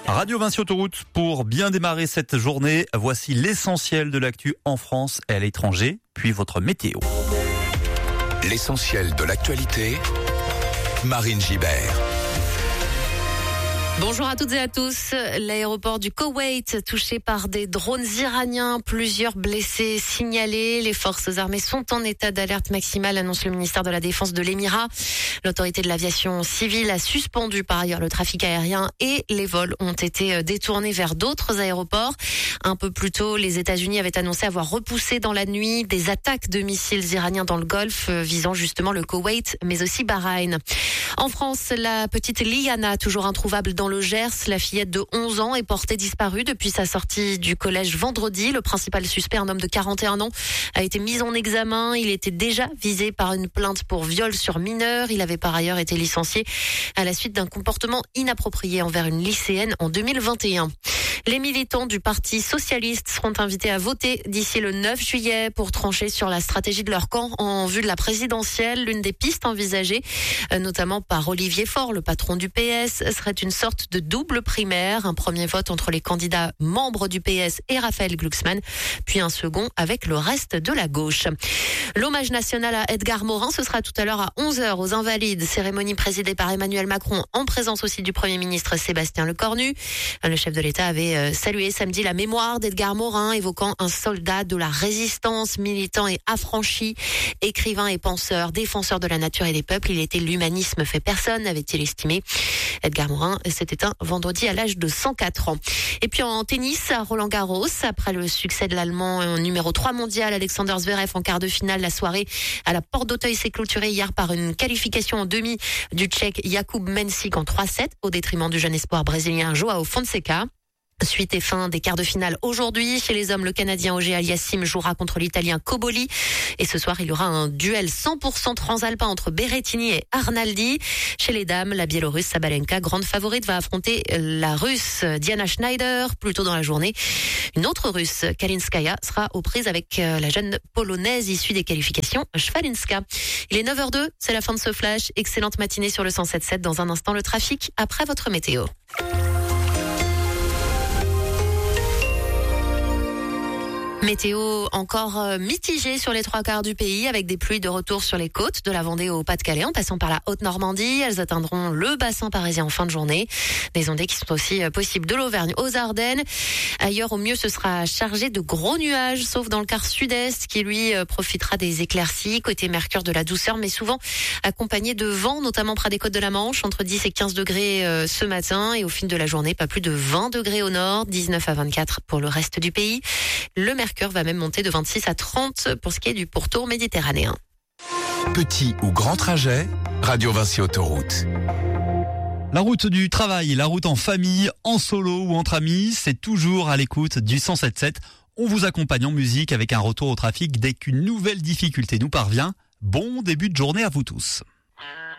Radio Vinci Autoroute, pour bien démarrer cette journée, voici l'essentiel de l'actu en France et à l'étranger, puis votre météo. L'essentiel de l'actualité, Marine Gibert. Bonjour à toutes et à tous. L'aéroport du Koweït touché par des drones iraniens, plusieurs blessés signalés. Les forces armées sont en état d'alerte maximale, annonce le ministère de la Défense de l'Émirat. L'autorité de l'aviation civile a suspendu par ailleurs le trafic aérien et les vols ont été détournés vers d'autres aéroports. Un peu plus tôt, les États-Unis avaient annoncé avoir repoussé dans la nuit des attaques de missiles iraniens dans le Golfe, visant justement le Koweït, mais aussi Bahreïn. En France, la petite Liana, toujours introuvable dans le Gers, la fillette de 11 ans est portée disparue depuis sa sortie du collège vendredi. Le principal suspect, un homme de 41 ans, a été mis en examen. Il était déjà visé par une plainte pour viol sur mineur. Il avait par ailleurs été licencié à la suite d'un comportement inapproprié envers une lycéenne en 2021. Les militants du Parti socialiste seront invités à voter d'ici le 9 juillet pour trancher sur la stratégie de leur camp en vue de la présidentielle. L'une des pistes envisagées, notamment par Olivier Faure, le patron du PS, serait une sorte de double primaire. Un premier vote entre les candidats membres du PS et Raphaël Glucksmann, puis un second avec le reste de la gauche. L'hommage national à Edgar Morin, ce sera tout à l'heure à 11h aux Invalides. Cérémonie présidée par Emmanuel Macron en présence aussi du Premier ministre Sébastien Lecornu. Le chef de l'État avait salué samedi la mémoire d'Edgar Morin, évoquant un soldat de la résistance, militant et affranchi, écrivain et penseur, défenseur de la nature et des peuples. Il était l'humanisme fait personne, avait-il estimé. Edgar Morin s'est éteint vendredi à l'âge de 104 ans. Et puis en tennis, à Roland-Garros, après le succès de l'Allemand numéro 3 mondial, Alexander Zverev en quart de finale, la soirée à la Porte d'Auteuil s'est clôturée hier par une qualification en demi du Tchèque Jakub Mensik en 3-7 au détriment du jeune espoir brésilien Joao Fonseca. Suite et fin des quarts de finale aujourd'hui. Chez les hommes, le Canadien Auger Aliassime jouera contre l'Italien Cobolli. Et ce soir, il y aura un duel 100% transalpin entre Berrettini et Arnaldi. Chez les dames, la Biélorusse Sabalenka, grande favorite, va affronter la Russe Diana Schneider. Plus tôt dans la journée, une autre Russe, Kalinskaya, sera aux prises avec la jeune Polonaise issue des qualifications, Szwalinska. Il est 9h02, c'est la fin de ce flash. Excellente matinée sur le 107.7. Dans un instant, le trafic après votre météo. Météo encore mitigée sur les trois quarts du pays avec des pluies de retour sur les côtes de la Vendée au Pas-de-Calais en passant par la Haute-Normandie. Elles atteindront le bassin parisien en fin de journée. Des ondées qui sont aussi possibles de l'Auvergne aux Ardennes. Ailleurs, au mieux, ce sera chargé de gros nuages, sauf dans le quart sud-est qui, lui, profitera des éclaircies. Côté Mercure, de la douceur, mais souvent accompagné de vent, notamment près des côtes de la Manche, entre 10 et 15 degrés ce matin. Et au fil de la journée, pas plus de 20 degrés au nord, 19 à 24 pour le reste du pays. Le Mercure va même monter de 26 à 30 pour ce qui est du pourtour méditerranéen. Petit ou grand trajet, Radio Vinci Autoroute. La route du travail, la route en famille, en solo ou entre amis, c'est toujours à l'écoute du 107.7. On vous accompagne en musique avec un retour au trafic dès qu'une nouvelle difficulté nous parvient. Bon début de journée à vous tous.